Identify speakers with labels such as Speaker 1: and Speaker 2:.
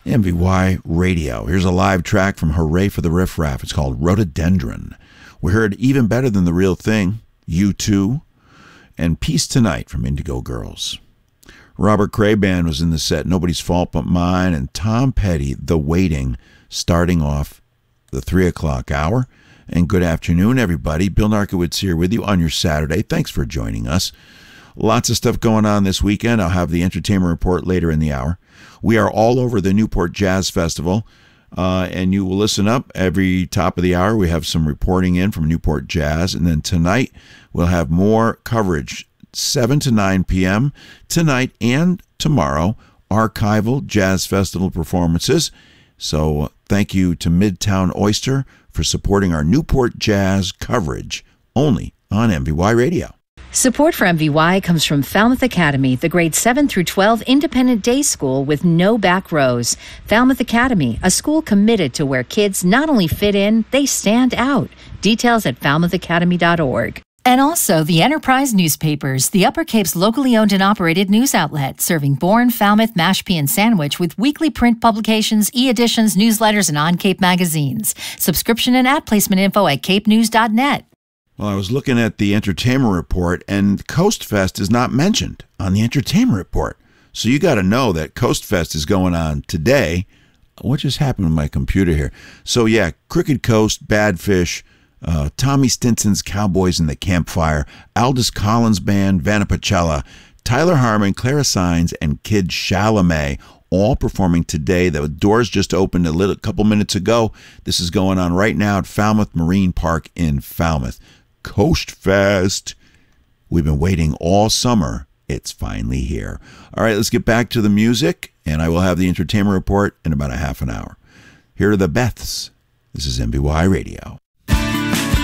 Speaker 1: MVY Radio. Here's a live track from Hooray for the Riff Raff. It's called Rhododendron. We heard Even Better Than the Real Thing, U2, and Peace Tonight from Indigo Girls. Robert Cray Band was in the set, Nobody's Fault But Mine, and Tom Petty, The Waiting, starting off the 3 o'clock hour. And good afternoon, everybody. Bill Narkowitz here with you on your Saturday. Thanks for joining us. Lots of stuff going on this weekend. I'll have the entertainment report later in the hour. We are all over the Newport Jazz Festival, and you will listen up every top of the hour. We have some reporting in from Newport Jazz, and then tonight we'll have more coverage, 7 to 9 p.m. tonight and tomorrow, archival Jazz Festival performances. So thank you to Midtown Oyster for supporting our Newport Jazz coverage only on MVY Radio.
Speaker 2: Support for MVY comes from Falmouth Academy, the grades 7 through 12 independent day school with no back rows. Falmouth Academy, a school committed to where kids not only fit in, they stand out. Details at falmouthacademy.org.
Speaker 3: And also the Enterprise Newspapers, the Upper Cape's locally owned and operated news outlet, serving Bourne, Falmouth, Mashpee, and Sandwich with weekly print publications, e-editions, newsletters, and on-Cape magazines. Subscription and ad placement info at capenews.net.
Speaker 1: Well, I was looking at the entertainment report, and Coast Fest is not mentioned on the entertainment report. So you got to know that Coast Fest is going on today. What just happened with my computer here? So yeah, Crooked Coast, Badfish, Tommy Stinson's Cowboys in the Campfire, Aldous Collins Band, Vanapachella, Tyler Harmon, Clara Sines, and Kid Chalamet, all performing today. The doors just opened a couple minutes ago. This is going on right now at Falmouth Marine Park in Falmouth. Coast Fest. We've been waiting all summer. It's finally here. All right, let's get back to the music, and I will have the entertainment report in about a half an hour. Here are the Beths. This is MVY Radio.